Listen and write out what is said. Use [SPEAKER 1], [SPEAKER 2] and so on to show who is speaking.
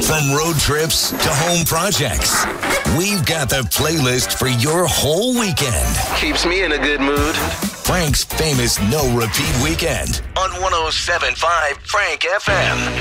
[SPEAKER 1] From road trips to home projects, we've got the playlist for your whole weekend.
[SPEAKER 2] Keeps me in a good mood.
[SPEAKER 1] Frank's famous no-repeat weekend on 107.5 Frank FM.